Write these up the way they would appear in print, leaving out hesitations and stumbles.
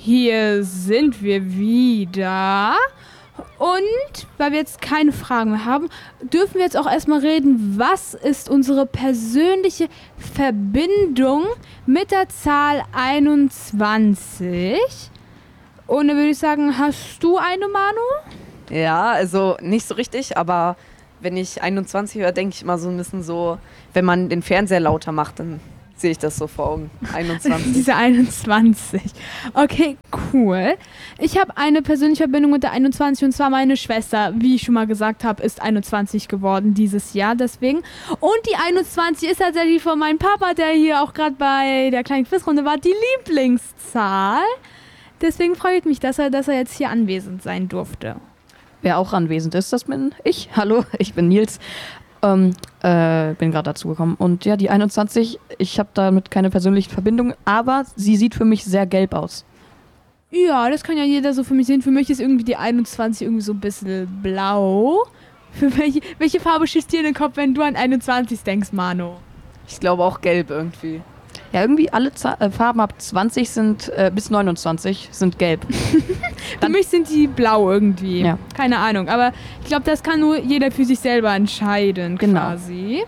Hier sind wir wieder. Und weil wir jetzt keine Fragen mehr haben, dürfen wir jetzt auch erstmal reden, was ist unsere persönliche Verbindung mit der Zahl 21? Und dann würde ich sagen, hast du eine, Manu? Ja, also nicht so richtig, aber wenn ich 21 höre, denke ich immer so ein bisschen so, wenn man den Fernseher lauter macht, dann sehe ich das so vor Augen. 21. Diese 21. Okay, cool. Ich habe eine persönliche Verbindung mit der 21 und zwar meine Schwester, wie ich schon mal gesagt habe, ist 21 geworden dieses Jahr, deswegen. Und die 21 ist tatsächlich von meinem Papa, der hier auch gerade bei der kleinen Quizrunde war, die Lieblingszahl. Deswegen freut mich, dass er jetzt hier anwesend sein durfte. Wer auch anwesend ist, das bin ich. Hallo, ich bin Nils. Bin gerade dazu gekommen. Und ja, die 21, ich habe damit keine persönliche Verbindung, aber sie sieht für mich sehr gelb aus. Ja, das kann ja jeder so für mich sehen. Für mich ist irgendwie die 21 irgendwie so ein bisschen blau. Für welche Farbe schießt dir in den Kopf, wenn du an 21 denkst, Manu? Ich glaube auch gelb irgendwie. Ja, irgendwie alle Farben ab 20 sind bis 29 sind gelb. Für mich sind die blau irgendwie. Ja. Keine Ahnung. Aber ich glaube, das kann nur jeder für sich selber entscheiden, quasi.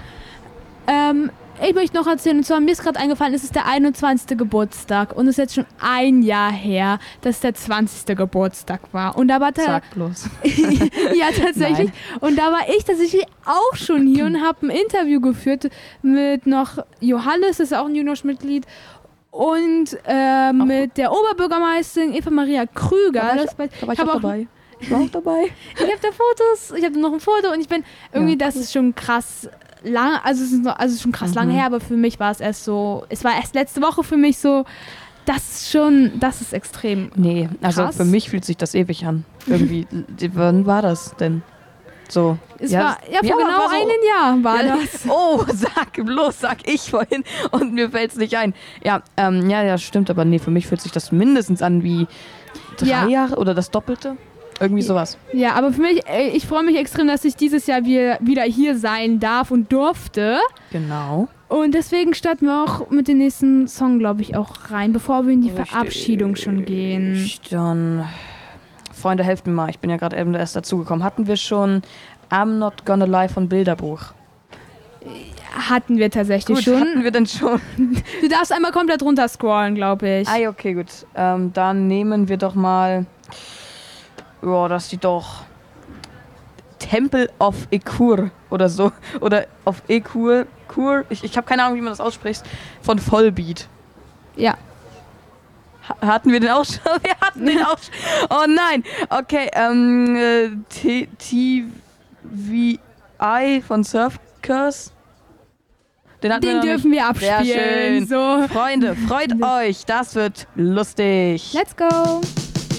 Ich möchte noch erzählen, und zwar mir ist gerade eingefallen, es ist der 21. Geburtstag und es ist jetzt schon ein Jahr her, dass der 20. Geburtstag war. Und da war Sag bloß. ja, tatsächlich. Nein. Und da war ich tatsächlich auch schon hier und habe ein Interview geführt mit noch Johannes, das ist auch ein Junosch-Mitglied, und mit der Oberbürgermeisterin Eva Maria Krüger. Da war ich auch dabei. Ich war auch dabei. Ich habe da Fotos, ich habe noch ein Foto und ich bin irgendwie, das ist schon krass lang, also es ist schon krass lange her, aber für mich war es erst letzte Woche für mich so, das ist extrem Nee, also krass. für mich fühlt sich das ewig an. Irgendwie, wann war das denn? So. Vor genau war so, einem Jahr war das. Oh, sag ich vorhin und mir fällt es nicht ein. Ja, stimmt, aber nee, für mich fühlt sich das mindestens an wie 3 Jahre oder das Doppelte. Irgendwie sowas. Ja, aber für mich, ich freue mich extrem, dass ich dieses Jahr wieder hier sein darf und durfte. Genau. Und deswegen starten wir auch mit dem nächsten Song, glaube ich, auch rein, bevor wir in die Verabschiedung schon gehen. Dann, Freunde, helft mir mal, ich bin ja gerade eben erst dazugekommen. Hatten wir schon I'm Not Gonna Lie von Bilderbuch? Hatten wir tatsächlich schon. Hatten wir denn schon? Du darfst einmal komplett runter scrollen, glaube ich. Ah, okay, gut. Dann nehmen wir doch mal... Ja, das sieht doch... Temple of Ekur oder so. Oder of Ekur. Ich habe keine Ahnung, wie man das ausspricht. Von Vollbeat. Ja. Hatten wir den auch schon? Wir hatten den auch schon. Oh nein. Okay, TVI von Surf Curse. Den dürfen wir abspielen. Sehr schön. So. Freunde, freut euch. Das wird lustig. Let's go.